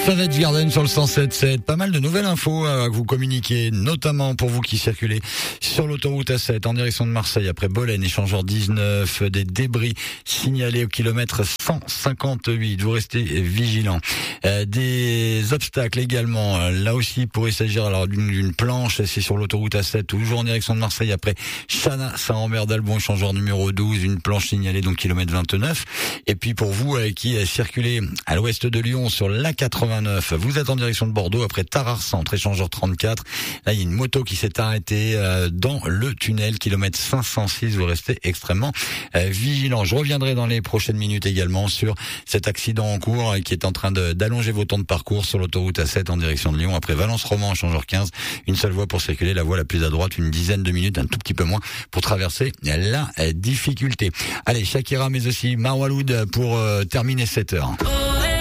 Savage Garden sur le 107.7. Pas mal de nouvelles infos à vous communiquer, notamment pour vous qui circulez sur l'autoroute A7 en direction de Marseille après Bolène, échangeur 19, des débris signalés au kilomètre 158. Vous restez vigilants. Des obstacles également. Là aussi, il pourrait s'agir alors d'une planche. C'est sur l'autoroute A7, toujours en direction de Marseille après Chana, Saint-Rambert d'Albon, échangeur numéro 12. Une planche signalée donc kilomètre 29. Et puis pour vous qui circulez à l'ouest de Lyon sur l'A89, vous êtes en direction de Bordeaux après Tarare Centre, échangeur 34. Là, il y a une moto qui s'est arrêtée dans le tunnel, kilomètre 506. Vous restez extrêmement vigilants. Je reviendrai dans les prochaines minutes également sur cet accident en cours qui est en train d'allonger vos temps de parcours sur l'autoroute A7 en direction de Lyon après Valence-Roman, échangeur 15. Une seule voie pour circuler, la voie la plus à droite, une dizaine de minutes, un tout petit peu moins pour traverser la difficulté. Allez, Shakira mais aussi Marwaloud pour terminer cette heure.